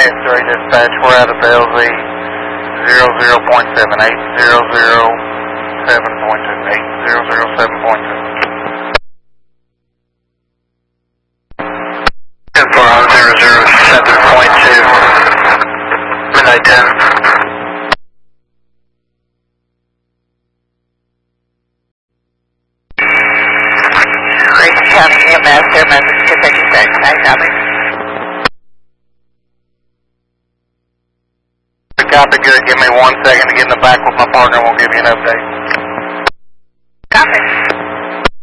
X-ray dispatch, we're out of LZ 00.7, 8007.2, 8007.2. 007.2, midnight 10. Grayson County EMS, their message 256, nice copy. Copy, good. Give me 1 second to get in the back with my partner and we'll give you an update. Copy.